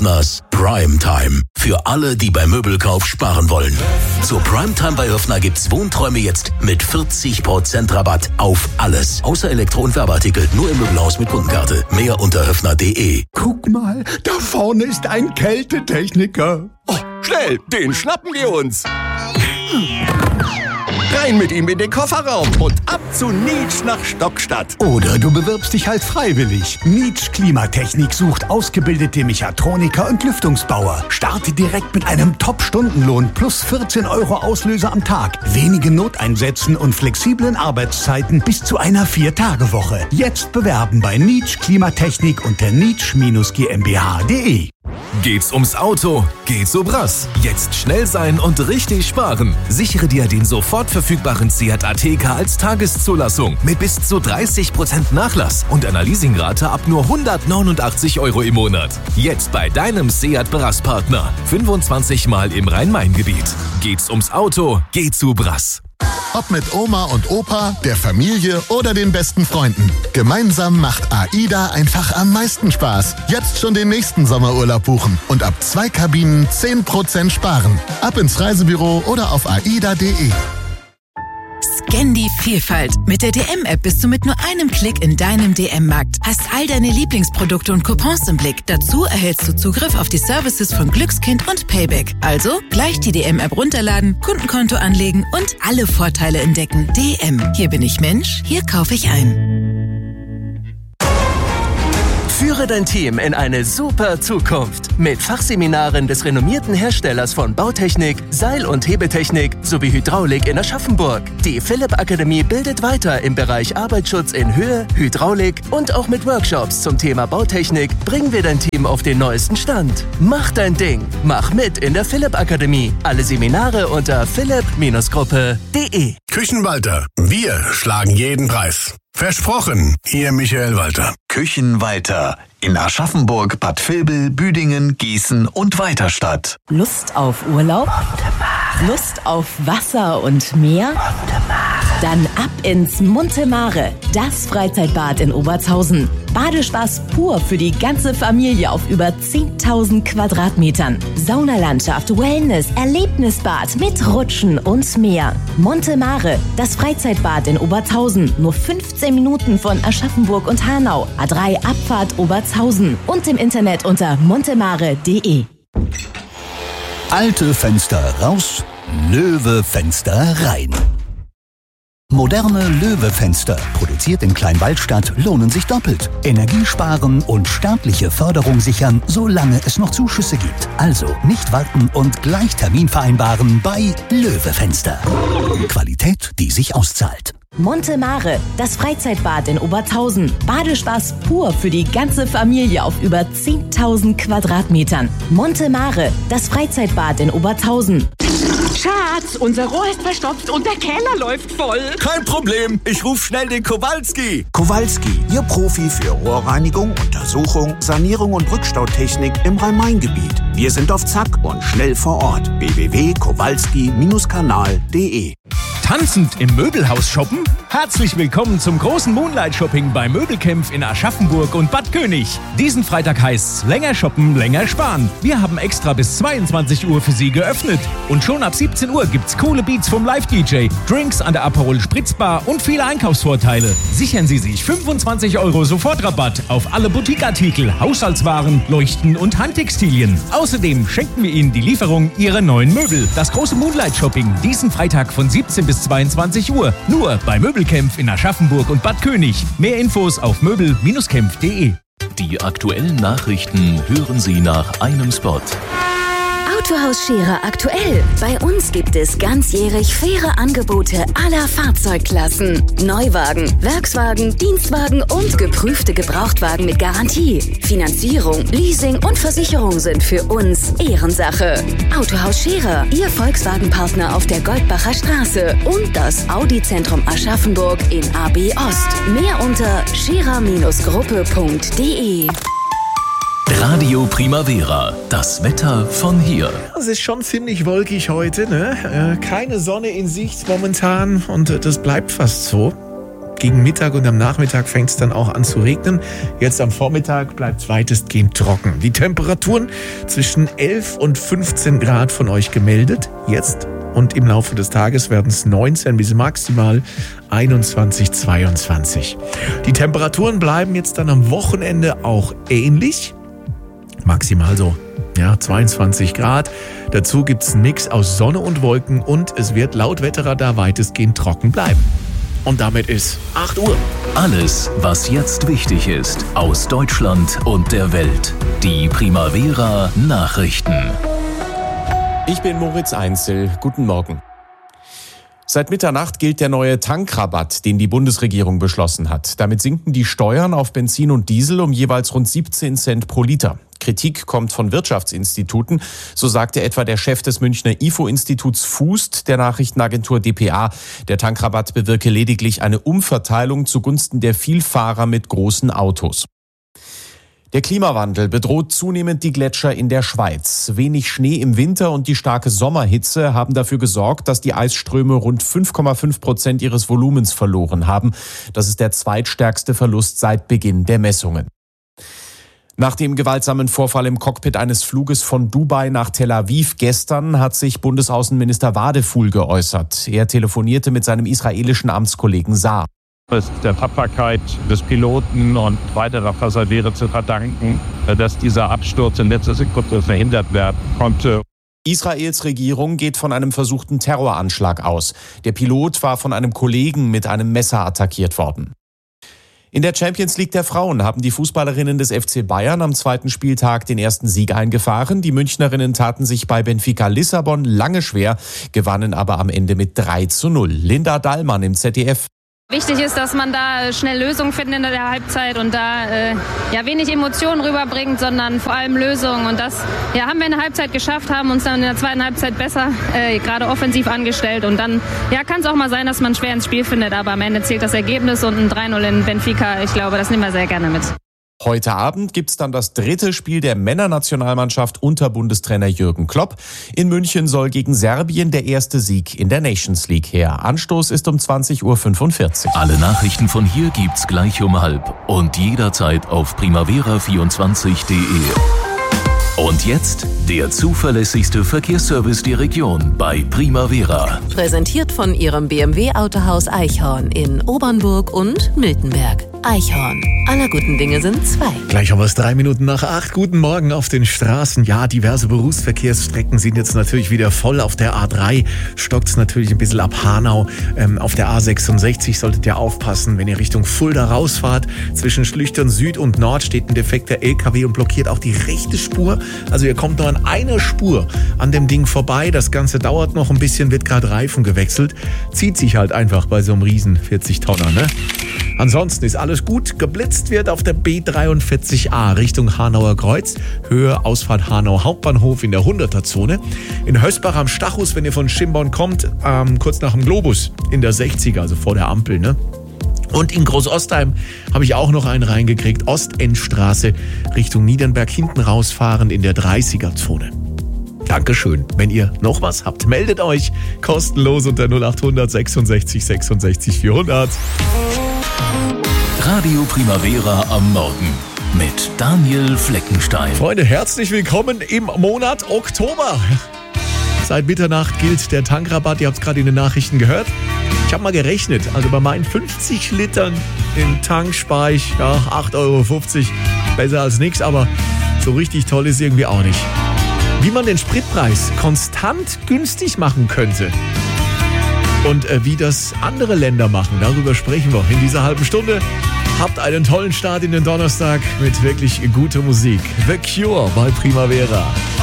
Partners Primetime. Für alle, die beim Möbelkauf sparen wollen. Zur Primetime bei Höffner gibt's Wohnträume jetzt mit 40% Rabatt auf alles. Außer Elektro- und Werbeartikel. Nur im Möbelhaus mit Kundenkarte. Mehr unter höffner.de. Guck mal, da vorne ist ein Kältetechniker. Oh, schnell, den schnappen wir uns. Rein mit ihm in den Kofferraum und ab zu Nietsch nach Stockstadt. Oder du bewirbst dich halt freiwillig. Nietsch Klimatechnik sucht ausgebildete Mechatroniker und Lüftungsbauer. Starte direkt mit einem Top-Stundenlohn plus 14 € Auslöser am Tag. Wenige Noteinsätzen und flexiblen Arbeitszeiten bis zu einer 4-Tage-Woche. Jetzt bewerben bei Nietsch Klimatechnik unter nietsch-gmbh.de. Geht's ums Auto? Geht's so brass. Jetzt schnell sein und richtig sparen. Sichere dir den sofort verfügbaren Seat Ateca als Tageszulassung mit bis zu 30% Nachlass und einer Leasingrate ab nur 189 € im Monat. Jetzt bei deinem Seat Brass-Partner. 25 Mal im Rhein-Main-Gebiet. Geht's ums Auto? Geht's so brass. Ob mit Oma und Opa, der Familie oder den besten Freunden. Gemeinsam macht AIDA einfach am meisten Spaß. Jetzt schon den nächsten Sommerurlaub buchen und ab 2 Kabinen 10% sparen. Ab ins Reisebüro oder auf aida.de. Scan die Vielfalt. Mit der DM-App bist du mit nur einem Klick in deinem DM-Markt. Hast all deine Lieblingsprodukte und Coupons im Blick. Dazu erhältst du Zugriff auf die Services von Glückskind und Payback. Also gleich die DM-App runterladen, Kundenkonto anlegen und alle Vorteile entdecken. DM. Hier bin ich Mensch, hier kaufe ich ein. Führe dein Team in eine super Zukunft mit Fachseminaren des renommierten Herstellers von Bautechnik, Seil- und Hebetechnik sowie Hydraulik in Aschaffenburg. Die Philipp Akademie bildet weiter im Bereich Arbeitsschutz in Höhe, Hydraulik und auch mit Workshops zum Thema Bautechnik bringen wir dein Team auf den neuesten Stand. Mach dein Ding. Mach mit in der Philipp Akademie. Alle Seminare unter philipp-gruppe.de. Küchenwalter. Wir schlagen jeden Preis. Versprochen, Ihr Michael Walter. Küchenwalter in Aschaffenburg, Bad Vilbel, Büdingen, Gießen und Weiterstadt. Lust auf Urlaub? Lust auf Wasser und Meer? Dann ab ins Montemare, das Freizeitbad in Obertshausen. Badespaß pur für die ganze Familie auf über 10.000 Quadratmetern. Saunalandschaft, Wellness, Erlebnisbad mit Rutschen und mehr. Montemare, das Freizeitbad in Obertshausen. Nur 15 Minuten von Aschaffenburg und Hanau. A3 Abfahrt Obertshausen. Und im Internet unter montemare.de. Alte Fenster raus, Löwe-Fenster rein. Moderne Löwe-Fenster, produziert in Kleinwaldstadt, lohnen sich doppelt. Energie sparen und staatliche Förderung sichern, solange es noch Zuschüsse gibt. Also nicht warten und gleich Termin vereinbaren bei Löwe-Fenster. Qualität, die sich auszahlt. Montemare, das Freizeitbad in Obertshausen. Badespaß pur für die ganze Familie auf über 10.000 Quadratmetern. Montemare, das Freizeitbad in Obertshausen. Schatz, unser Rohr ist verstopft und der Keller läuft voll. Kein Problem, ich rufe schnell den Kowalski. Kowalski, Ihr Profi für Rohrreinigung, Untersuchung, Sanierung und Rückstautechnik im Rhein-Main-Gebiet. Wir sind auf Zack und schnell vor Ort. www.kowalski-kanal.de. Tanzend im Möbelhaus shoppen? Herzlich willkommen zum großen Moonlight Shopping bei Möbelkämpf in Aschaffenburg und Bad König. Diesen Freitag heißt's länger shoppen, länger sparen. Wir haben extra bis 22 Uhr für Sie geöffnet. Und schon ab 17 Uhr gibt's coole Beats vom Live-DJ, Drinks an der Aperol Spritzbar und viele Einkaufsvorteile. Sichern Sie sich 25 € Sofortrabatt auf alle Boutiqueartikel, Haushaltswaren, Leuchten und Handtextilien. Außerdem schenken wir Ihnen die Lieferung Ihrer neuen Möbel. Das große Moonlight Shopping diesen Freitag von 17 bis 22 Uhr. Nur bei Möbelkämpf in Aschaffenburg und Bad König. Mehr Infos auf möbel-kämpf.de. Die aktuellen Nachrichten hören Sie nach einem Spot. Autohaus Scherer aktuell. Bei uns gibt es ganzjährig faire Angebote aller Fahrzeugklassen. Neuwagen, Werkswagen, Dienstwagen und geprüfte Gebrauchtwagen mit Garantie. Finanzierung, Leasing und Versicherung sind für uns Ehrensache. Autohaus Scherer, Ihr Volkswagen-Partner auf der Goldbacher Straße und das Audi-Zentrum Aschaffenburg in AB Ost. Mehr unter scherer-gruppe.de. Radio Primavera, das Wetter von hier. Es ist schon ziemlich wolkig heute, ne? Keine Sonne in Sicht momentan und das bleibt fast so. Gegen Mittag und am Nachmittag fängt es dann auch an zu regnen. Jetzt am Vormittag bleibt es weitestgehend trocken. Die Temperaturen zwischen 11 und 15 Grad von euch gemeldet. Jetzt und im Laufe des Tages werden es 19 bis maximal 21, 22. Die Temperaturen bleiben jetzt dann am Wochenende auch ähnlich. Maximal so 22 Grad. Dazu gibt es einen Mix aus Sonne und Wolken und es wird laut Wetterradar weitestgehend trocken bleiben. Und damit ist 8 Uhr. Alles, was jetzt wichtig ist, aus Deutschland und der Welt. Die Primavera Nachrichten. Ich bin Moritz Einzel. Guten Morgen. Seit Mitternacht gilt der neue Tankrabatt, den die Bundesregierung beschlossen hat. Damit sinken die Steuern auf Benzin und Diesel um jeweils rund 17 Cent pro Liter. Kritik kommt von Wirtschaftsinstituten, so sagte etwa der Chef des Münchner IFO-Instituts Fust der Nachrichtenagentur dpa. Der Tankrabatt bewirke lediglich eine Umverteilung zugunsten der Vielfahrer mit großen Autos. Der Klimawandel bedroht zunehmend die Gletscher in der Schweiz. Wenig Schnee im Winter und die starke Sommerhitze haben dafür gesorgt, dass die Eisströme rund 5,5% ihres Volumens verloren haben. Das ist der zweitstärkste Verlust seit Beginn der Messungen. Nach dem gewaltsamen Vorfall im Cockpit eines Fluges von Dubai nach Tel Aviv gestern hat sich Bundesaußenminister Wadefuhl geäußert. Er telefonierte mit seinem israelischen Amtskollegen Saar. Es ist der Tapferkeit des Piloten und weiterer Passagiere zu verdanken, dass dieser Absturz in letzter Sekunde verhindert werden konnte. Israels Regierung geht von einem versuchten Terroranschlag aus. Der Pilot war von einem Kollegen mit einem Messer attackiert worden. In der Champions League der Frauen haben die Fußballerinnen des FC Bayern am zweiten Spieltag den ersten Sieg eingefahren. Die Münchnerinnen taten sich bei Benfica Lissabon lange schwer, gewannen aber am Ende mit 3:0. Linda Dallmann im ZDF. Wichtig ist, dass man da schnell Lösungen findet in der Halbzeit und da wenig Emotionen rüberbringt, sondern vor allem Lösungen. Und das haben wir in der Halbzeit geschafft, haben uns dann in der zweiten Halbzeit besser gerade offensiv angestellt. Und dann kann es auch mal sein, dass man schwer ins Spiel findet, aber am Ende zählt das Ergebnis und ein 3:0 in Benfica. Ich glaube, das nehmen wir sehr gerne mit. Heute Abend gibt's dann das dritte Spiel der Männernationalmannschaft unter Bundestrainer Jürgen Klopp. In München soll gegen Serbien der erste Sieg in der Nations League her. Anstoß ist um 20:45 Uhr. Alle Nachrichten von hier gibt's gleich um 12:30 und jederzeit auf primavera24.de. Und jetzt der zuverlässigste Verkehrsservice der Region bei Primavera. Präsentiert von Ihrem BMW-Autohaus Eichhorn in Obernburg und Miltenberg. Eichhorn. Aller guten Dinge sind zwei. Gleich haben wir es 3 Minuten nach 8. Guten Morgen auf den Straßen. Ja, diverse Berufsverkehrsstrecken sind jetzt natürlich wieder voll. Auf der A3 stockt es natürlich ein bisschen ab Hanau. Auf der A66 solltet ihr aufpassen, wenn ihr Richtung Fulda rausfahrt. Zwischen Schlüchtern Süd und Nord steht ein defekter LKW und blockiert auch die rechte Spur. Also ihr kommt nur an einer Spur an dem Ding vorbei. Das Ganze dauert noch ein bisschen, wird gerade Reifen gewechselt. Zieht sich halt einfach bei so einem riesen 40-Tonner, ne? Ansonsten ist alles gut. Geblitzt wird auf der B43a Richtung Hanauer Kreuz. Höhe Ausfahrt Hanau Hauptbahnhof in der 100er-Zone. In Hösbach am Stachus, wenn ihr von Schimborn kommt, kurz nach dem Globus in der 60er, also vor der Ampel, ne? Und in Großostheim habe ich auch noch einen reingekriegt. Ostendstraße Richtung Niedernberg, hinten rausfahrend in der 30er-Zone. Dankeschön. Wenn ihr noch was habt, meldet euch kostenlos unter 0800 66 66 400. Radio Primavera am Morgen mit Daniel Fleckenstein. Freunde, herzlich willkommen im Monat Oktober. Seit Mitternacht gilt der Tankrabatt. Ihr habt es gerade in den Nachrichten gehört. Ich habe mal gerechnet. Also bei meinen 50 Litern im Tank spare ich 8,50 €. Besser als nichts, aber so richtig toll ist irgendwie auch nicht. Wie man den Spritpreis konstant günstig machen könnte und wie das andere Länder machen, darüber sprechen wir in dieser halben Stunde. Habt einen tollen Start in den Donnerstag mit wirklich guter Musik. The Cure bei Primavera.